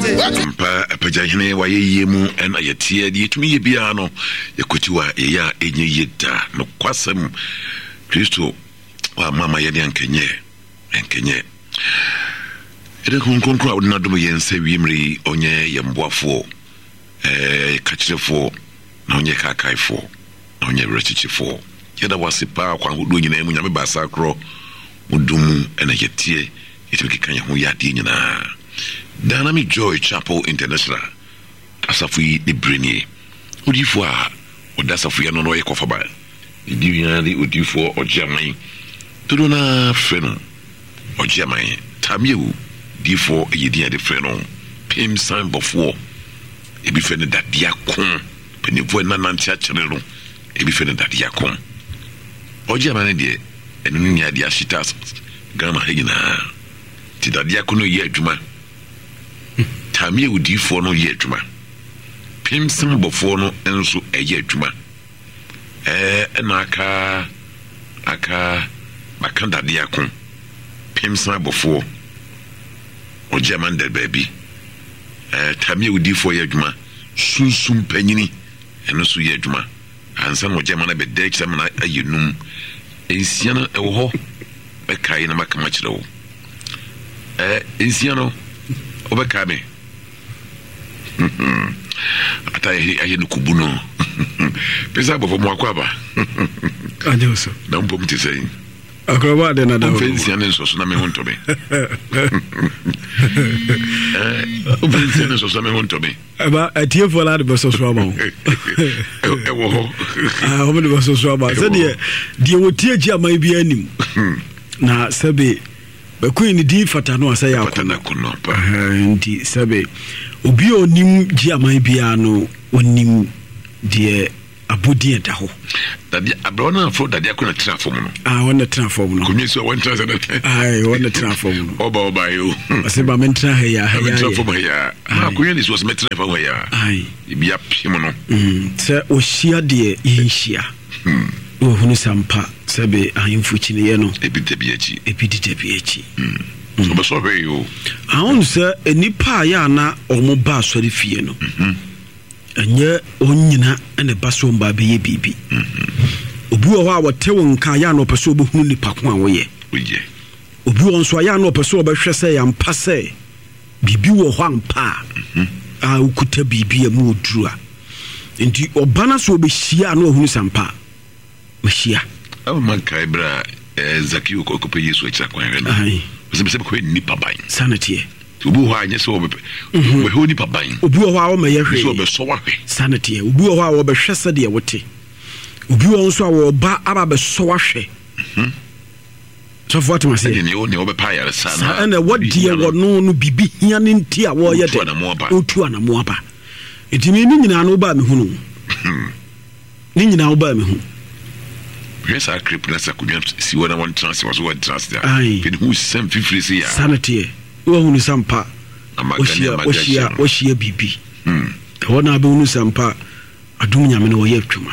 mpa apajahene wa yemu ena yetie di tumi ye bia no yakotiwa ya enye yeda no kwasem Kristo wa mama ye enkenye ede konkonkro a wona dum ye nsa wiemri onye yemboafo kachirefo na onye kakaifo na onye rechichifo yeda wasipa kwa hudu nyina emu nyame basa kro mudumu ena yetie itumi kanya ho yade nyina Dynamic Joy Chapel International asafi de brenie odifo a odasafu ya no ye kofaba idiya di odifo ojiaman todo na freno ojiaman tamiewu difo yediya de freno pim san bofo ebi fene dadia kon penefo na nanti a kire no ebi fene dadia kon ojiaman de enu ni adia shitas gama hegina ti dadia kon no ye adwuma Tamie udifo no ye adwuma pimsim bofo no enso eye adwuma na aka makanda de akon pimsim bofo ojeman de baby tamie udifo ye adwuma sunsum panyini enso ye adwuma ansa no ojeman be de kyem na ayenum ensia no ewo ho be kai na makama kire wo ensia no obeka me ata aye no kubuno pesa bofo mo akwaba ajoso na mpo mti sei akwaba de na dawo fancy anen so na me honto me fancy anen so me honto me aba atie fo la de beso so aba ewo ho o me de beso so aba se de wotie gi aman bi anim na sebe ba queen di fata no asa ya akona pa ndi sebe obi onim gi aman bia no onim de abodi da ho dadi abrona fro dadi akona transform no wona transform no kunyi so won transform wona transform no oba yo ase ba men tra ha ya transform ya kunyi ni so me transform ya bia pim no se o hia de yinhia hunu sampa sebe ahimfu chine no epiditebiachi so be so hwe yo ahun se enipa ya na omo ba asori fie no enye onyina ene baso mba be ye bibi obi wo a wotewo nka ya na opeso obohunu nipa ko a woye obi wo nso ya na opeso obehwese ya mpa se bibi wo ho ampa a ukuta bibi amu oduru a enti obana so obehia na ohunu sampa mashia awu mankai bra Zakio kokope Yesu echa kwa ngana ai osebe ko nipa ban sanity obi ho anye so obepe we ho nipa ban obi ho a wo ma ye hwe so be so wa hwe sanity obi ho a wo be hwese de wote obi ho nso a wo ba aba be so wa hwe so for to say ni o ne obepa ya sana ana wodi wo no bibi hia ne nti a wo ye de otu anamo aba etimi ni nyina no ba me hu no ni nyina wo ba me hu yes I creep na sakunya si wona one transfer was one transfer pin who sem fifrisi ya sanity wo hunu sampa oshia bibi wona be hunu sampa adum nyame no ye atwuma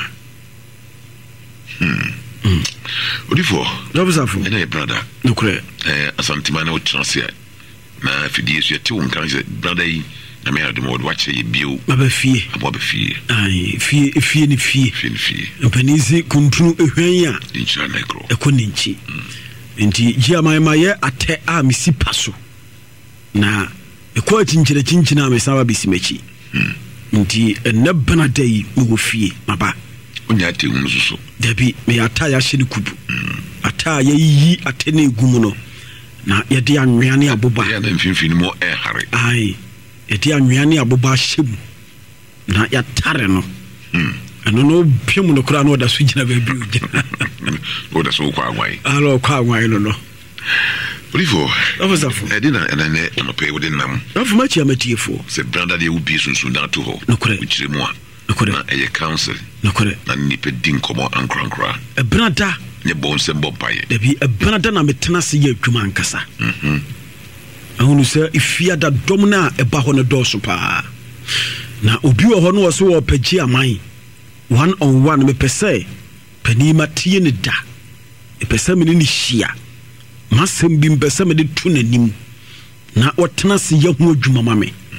odifo dobusafo ene brother nokure asantima na o transfer na fidie so yete won kan se brother yi na me adum wo watch ye bio abafie ai fie ni fie mpanizi kuntunu ehwan ya dinchira negro ekoninchi enti giama ye ate a misi paso na ekwa chinchina me sawa bisimechi enti enabana dai wo fie maba onya ate hunu so dabi me ata ya hye ne kubu ata ya yi ate na egumu no na ye de anweane aboba ya na mfimfini mo hare ai eti anweane aboba hyem na ya tare no eno no pem no kura no da so gina ba bi o da so kwa agwan alo kwa agwan no Olifo ofazafo edina enane ono pe wodi nam afu machi amatiefo se branda de ubi sunsun da to ho ukire mu a na eye council na nipa din komo ankrankra branda ne bon sembo paye debi branda na metena se ye adwuma ankasa ahunu se ifia da domna eba ho ne doso pa na obi wo ho no so wo pagi aman one on one me pese panima tie ne da e pese me ni hia masem bi mpese me de tu nanim na otena se ye ho adwuma ma me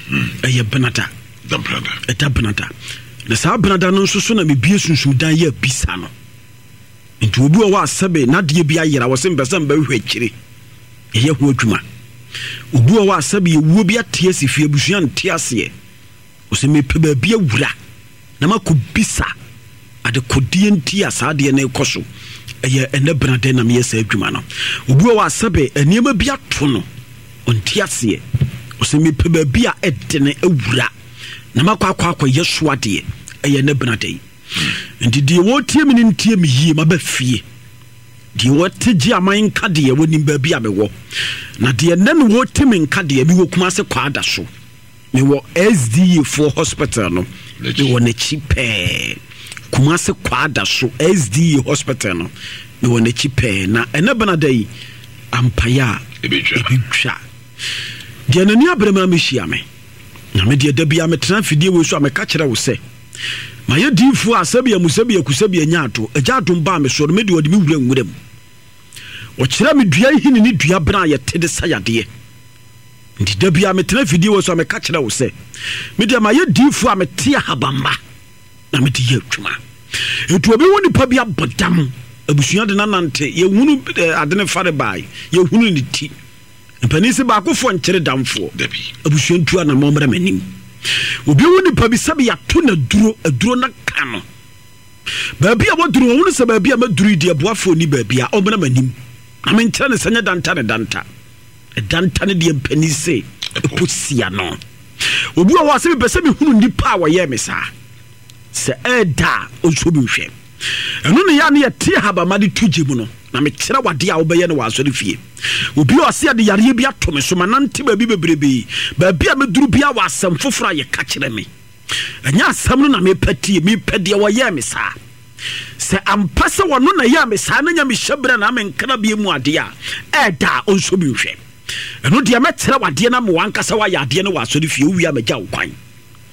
ɛyɛ benada da benada na saa benada no nso so na mebie sunsum dan yɛ bisa no nti obi wɔ asɛbe nadeɛ bi ayera wɔ sɛ mpɛsɛ mbɛhwɛ akyire ɛyɛ ho adwuma obi wɔ asɛbe yɛwuo bi ate asi fie abusua nte aseɛ wɔ sɛ mepɛ baabi awura na makɔ bisa ade kɔdeɛ nti a saa deɛ no ɛkɔ so ɛyɛ ɛnɛ benada na meyɛ saa adwuma no obi wɔ asɛbe nneɛma bi ato no ɔnte aseɛ wɔ sɛ mepɛ baabi a ɛdene awura na makɔ yɛ soadeɛ ɛyɛ ɛnɛ benada yi nti deɛ wɔtie me no ntie me yie maba fie deɛ wɔte gye aman nka deɛ wɔnim baabi a mewɔ na deɛ nɛ no wɔte me nka deɛ mewɔ Kumase Kwaada so mewɔ SDA for hospital no mewɔ n'akyi pɛɛ Kumase Kwaada so SDA hospital no mewɔ n'akyi pɛɛ na ɛnɛ benada yi ampaeɛ a ɛbɛtwa deɛ n'ani abrɛ ma mehyia me na me deɛ da bia metena fidie wɔ so a meka kyerɛ wo sɛ ma yɛ diifoɔ a sɛbia musɛbia kusɛbia nyaato agya adom baa me so no mede wɔde me nwura mu wɔkyerɛ me dua hini ne dua bena a yɛte de sa yadeɛ nti da bia metena fidie wɔ so a meka kyerɛ wo sɛ mede ma yɛ diifoɔ a mete ahabamba na mede yɛ adwuma ɛtu obi wɔ nipa bi abɔdam abusua de nanante yɛhunu ade ne fare bae yɛhunu ne ti mpani sɛ baakofoɔ nkyere damfoɔ abusua ntua na mɔmmra m'anim obi wo nipa bi sabe yato na aduro na ka no baabi a wɔduru wɔn sɛ baabi a maduru di aboafo ni baabi a ɔmena m'anim na menkyerɛ ne sɛnyɛ danta ne deɛ mpani se ɛposia no obi wɔ asɛ bɛsɛ mehunu nipa a wɔyɛ me saa sɛ ɛda ɔnso bi nhwɛ ɛno ne yɛ ne yɛte habama de to gye mu no na mekyerɛ wade a wobɛyɛ no wɔ asɔre fie obi wɔ ase ade yareɛ bi ato me so ma nante baabi bebrebe baabi a meduru bia wɔ asɛm foforɔ a yɛka kyerɛ me ɛnyɛ asɛm no na mepɛ tie mepɛ deɛ wɔyɛ me saa sɛ ampa sɛ wɔno na yɛ me saa na nya mehyɛ berɛ na menkra bie mu adeɛ a ɛda ɔnso bi nhwɛ ɛno deɛ mɛkyerɛ wadeɛ na ma wankasa wayɛ adeɛ no wɔ asɔre fie wowie a magya wo kwan